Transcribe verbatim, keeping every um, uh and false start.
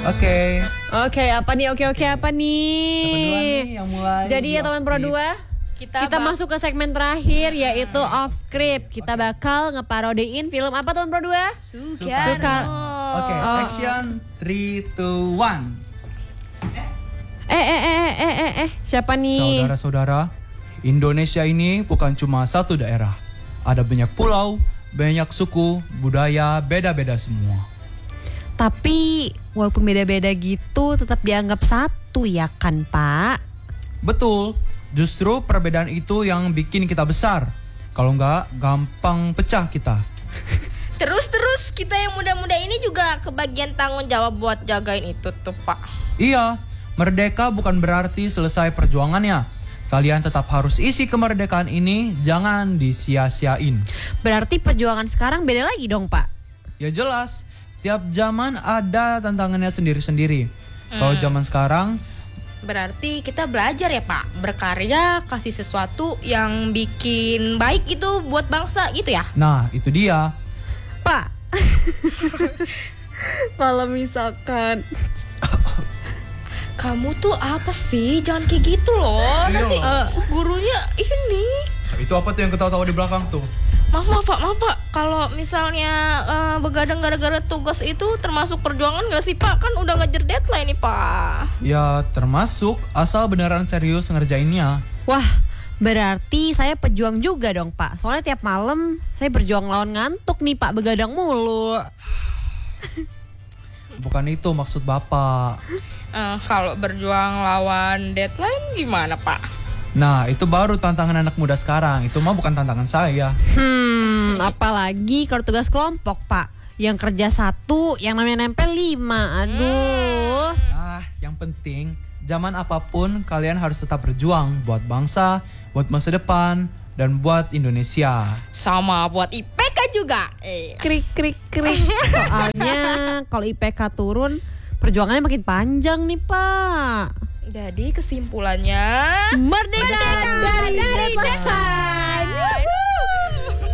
Oke. Oke, apa nih? Oke, oke, apa nih? Siapa duluan nih yang mulai? Jadi ya teman Pro dua, kita, kita masuk ke segmen terakhir yaitu off script. Kita okay. bakal ngeparodiin film apa teman Pro dua? Suka. Suka. Oke, okay, oh. Action three, two, one. Eh, eh, eh, eh, eh, eh, siapa nih? Saudara-saudara, Indonesia ini bukan cuma satu daerah. Ada banyak pulau, banyak suku, budaya, beda-beda semua. Tapi walaupun beda-beda gitu tetap dianggap satu ya kan Pak? Betul, justru perbedaan itu yang bikin kita besar. Kalau enggak, gampang pecah kita. Terus-terus kita yang muda-muda ini juga kebagian tanggung jawab buat jagain itu tuh Pak. Iya, merdeka bukan berarti selesai perjuangannya. Kalian tetap harus isi kemerdekaan ini, jangan disia-siain. Berarti perjuangan sekarang beda lagi dong Pak? Ya jelas. Tiap zaman ada tantangannya sendiri-sendiri. Hmm. Kalau zaman sekarang, berarti kita belajar ya Pak, berkarya, kasih sesuatu yang bikin baik itu buat bangsa gitu ya. Nah itu dia Pak. Kalau misalkan kamu tuh apa sih, jangan kayak gitu loh. Nanti uh, gurunya ini. Itu apa tuh yang ketawa-tawa di belakang tuh? Maaf, maaf Pak, maaf Pak. Kalau misalnya uh, begadang gara-gara tugas itu termasuk perjuangan gak sih Pak? Kan udah ngejar deadline nih Pak. Ya termasuk, asal beneran serius ngerjainnya. Wah, berarti saya pejuang juga dong Pak. Soalnya tiap malam saya berjuang lawan ngantuk nih Pak, begadang mulu. Bukan itu maksud Bapak. uh, Kalau berjuang lawan deadline gimana Pak? Nah itu baru tantangan anak muda sekarang. Itu mah bukan tantangan saya. Hmm, apalagi kalau tugas kelompok Pak, yang kerja satu, yang namanya nempel lima. Aduh. Nah yang penting, zaman apapun kalian harus tetap berjuang. Buat bangsa, buat masa depan, dan buat Indonesia. Sama buat I P K juga. eh. Krik krik krik. Soalnya kalau I P K turun, perjuangannya makin panjang nih Pak. Jadi kesimpulannya, merdeka, merdeka dari deadline.